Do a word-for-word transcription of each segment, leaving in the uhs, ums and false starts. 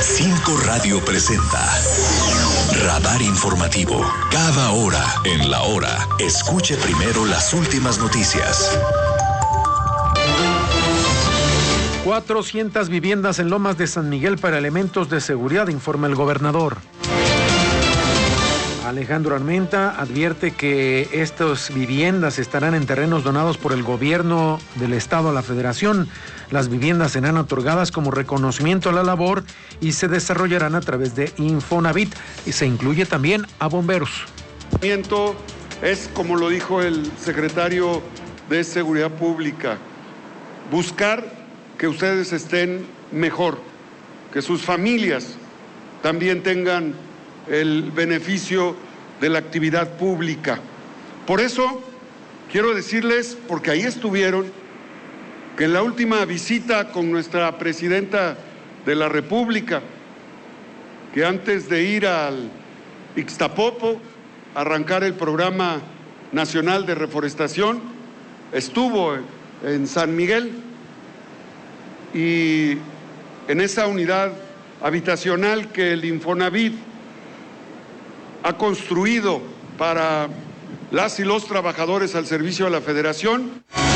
Cinco Radio presenta Radar Informativo. Cada hora en la hora, escuche primero las últimas noticias. cuatrocientas viviendas en Lomas de San Miguel para elementos de seguridad, informa el gobernador. Alejandro Armenta advierte que estas viviendas estarán en terrenos donados por el gobierno del estado a la federación. Las viviendas serán otorgadas como reconocimiento a la labor y se desarrollarán a través de Infonavit, y se incluye también a bomberos. Es, como lo dijo el secretario de Seguridad Pública, buscar que ustedes estén mejor, que sus familias también tengan el beneficio de la actividad pública. Por eso quiero decirles, porque ahí estuvieron, que en la última visita con nuestra presidenta de la República, que antes de ir al Ixtapopo, arrancar el Programa Nacional de Reforestación, estuvo en San Miguel y en esa unidad habitacional que el Infonavit ha construido para las y los trabajadores al servicio de la Federación.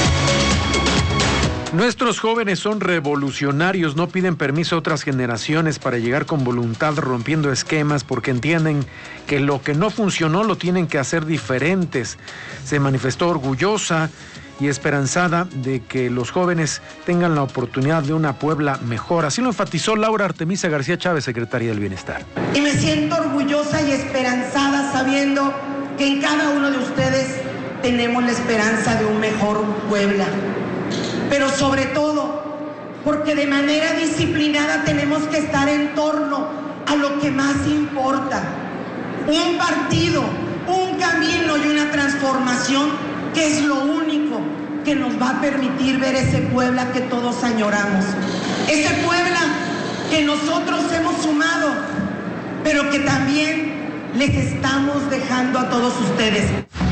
Nuestros jóvenes son revolucionarios, no piden permiso a otras generaciones para llegar con voluntad, rompiendo esquemas, porque entienden que lo que no funcionó lo tienen que hacer diferentes. Se manifestó orgullosa y esperanzada de que los jóvenes tengan la oportunidad de una Puebla mejor. Así lo enfatizó Laura Artemisa García Chávez, secretaria del Bienestar. Y me siento orgullosa y esperanzada sabiendo que en cada uno de ustedes tenemos la esperanza de un mejor Puebla. Pero sobre todo, porque de manera disciplinada tenemos que estar en torno a lo que más importa. Un partido, un camino y una transformación que es lo único que nos va a permitir ver ese Puebla que todos añoramos. Ese Puebla que nosotros hemos sumado, pero que también les estamos dejando a todos ustedes.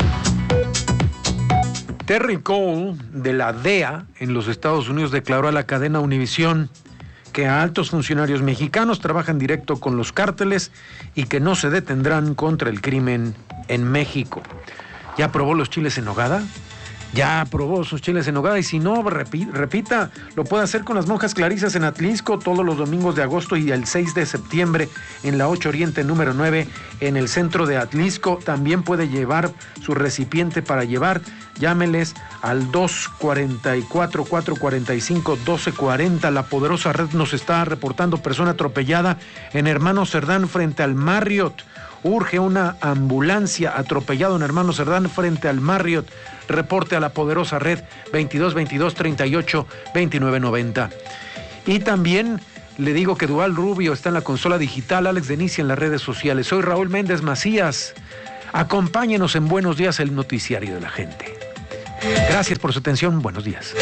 Terry Cole, de la D E A, en los Estados Unidos, declaró a la cadena Univisión que altos funcionarios mexicanos trabajan directo con los cárteles y que no se detendrán contra el crimen en México. ¿Ya probó los chiles en nogada? Ya probó sus chiles en nogada, y si no, repita, lo puede hacer con las monjas clarisas en Atlisco todos los domingos de agosto y el seis de septiembre en la ocho Oriente número nueve en el centro de Atlisco. También puede llevar su recipiente para llevar. Llámeles al dos cuatro cuatro, cuatro cuatro cinco, uno dos cuatro cero. La poderosa red nos está reportando persona atropellada en Hermano Cerdán frente al Marriott. Urge una ambulancia, atropellado en Hermano Cerdán frente al Marriott. Reporte a la poderosa red veintidós veintidós treinta y ocho veintinueve noventa. Y también le digo que Dual Rubio está en la consola digital, Alex Denicia en las redes sociales. Soy Raúl Méndez Macías. Acompáñenos en Buenos Días, el noticiario de la gente. Gracias por su atención. Buenos días.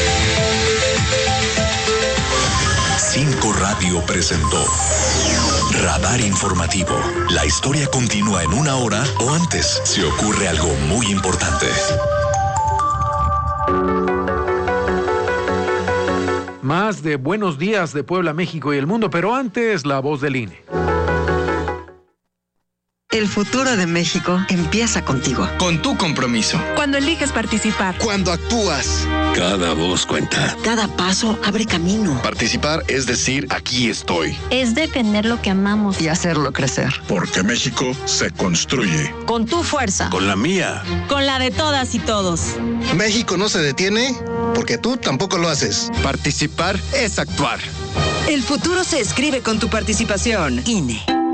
Cinco Radio presentó Radar Informativo. La historia continúa en una hora o antes, si ocurre algo muy importante. Más de Buenos Días de Puebla, México y el mundo, pero antes la voz del I N E. El futuro de México empieza contigo. Con tu compromiso. Cuando eliges participar. Cuando actúas. Cada voz cuenta. Cada paso abre camino. Participar es decir, aquí estoy. Es defender lo que amamos. Y hacerlo crecer. Porque México se construye. Con tu fuerza. Con la mía. Con la de todas y todos. México no se detiene porque tú tampoco lo haces. Participar es actuar. El futuro se escribe con tu participación. I N E.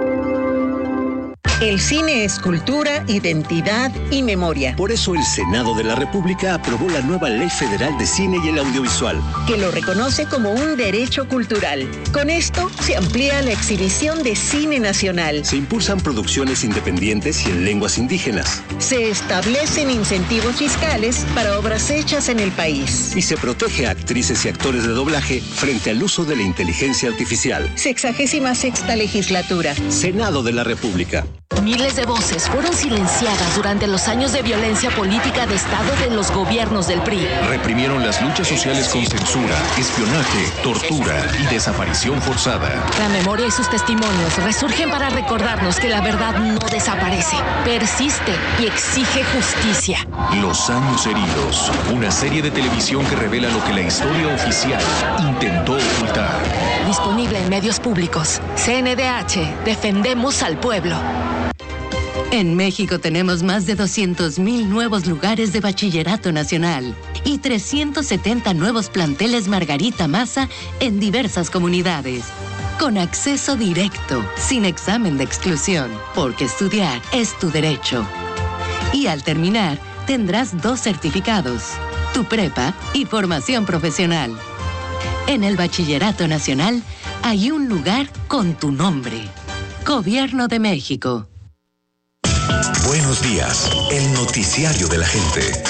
El cine es cultura, identidad y memoria. Por eso el Senado de la República aprobó la nueva Ley Federal de Cine y el Audiovisual, que lo reconoce como un derecho cultural. Con esto se amplía la exhibición de cine nacional. Se impulsan producciones independientes y en lenguas indígenas. Se establecen incentivos fiscales para obras hechas en el país. Y se protege a actrices y actores de doblaje frente al uso de la inteligencia artificial. Sexagésima sexta legislatura. Senado de la República. Miles de voces fueron silenciadas durante los años de violencia política de Estado de los gobiernos del P R I. Reprimieron las luchas sociales con censura, espionaje, tortura y desaparición forzada. La memoria y sus testimonios resurgen para recordarnos que la verdad no desaparece, persiste y exige justicia. Los años heridos, una serie de televisión que revela lo que la historia oficial intentó ocultar. Disponible en medios públicos. C N D H, defendemos al pueblo. En México tenemos más de doscientos mil nuevos lugares de bachillerato nacional y trescientos setenta nuevos planteles Margarita Maza en diversas comunidades. Con acceso directo, sin examen de exclusión, porque estudiar es tu derecho. Y al terminar, tendrás dos certificados, tu prepa y formación profesional. En el Bachillerato Nacional hay un lugar con tu nombre. Gobierno de México. Buenos días, el noticiario de la gente.